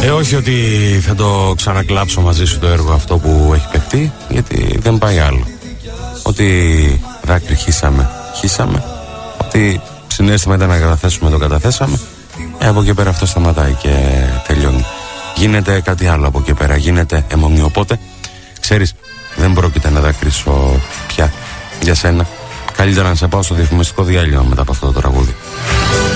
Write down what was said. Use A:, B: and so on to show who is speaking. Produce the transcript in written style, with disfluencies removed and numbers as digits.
A: Όχι ότι θα το ξανακλάψω μαζί σου το έργο αυτό που έχει παιχτεί, γιατί δεν πάει άλλο. Ότι δάκρυ χύσαμε, ότι συνέστημα ήταν να καταθέσουμε, το καταθέσαμε. Από εκεί πέρα αυτό σταματάει και τελειώνει. Γίνεται κάτι άλλο από εκεί πέρα, γίνεται αιμονή. Οπότε, ξέρεις, δεν πρόκειται να δακρύσω πια για σένα. Καλύτερα να σε πάω στο διαφημιστικό διάλειμμα μετά από αυτό το τραγούδι.